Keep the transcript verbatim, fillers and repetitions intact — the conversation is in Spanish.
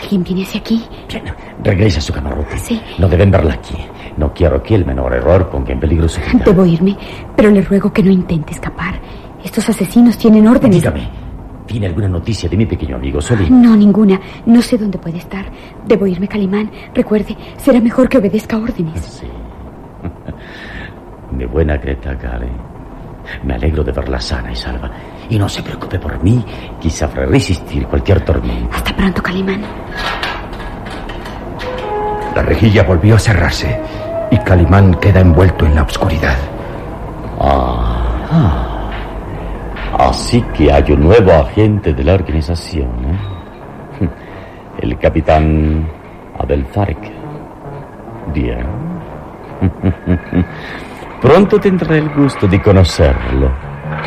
¿Alguien viene hacia aquí? Bien, regresa a su camarote. Sí. No deben verla aquí. No quiero que el menor error ponga en peligro su vida. Debo irme, pero le ruego que no intente escapar. Estos asesinos tienen órdenes. Dígame, ¿tiene alguna noticia de mi pequeño amigo Solí? No, ninguna. No sé dónde puede estar. Debo irme, Calimán. Recuerde, será mejor que obedezca órdenes. Sí. Mi buena Greta Gale. Me alegro de verla sana y salva. Y no se preocupe por mí, que sabré resistir cualquier tormenta. Hasta pronto, Calimán. La rejilla volvió a cerrarse y Calimán queda envuelto en la oscuridad. Ah, ah. Así que hay un nuevo agente de la organización, ¿eh? El capitán Abel Farek. Bien. Pronto tendré el gusto de conocerlo.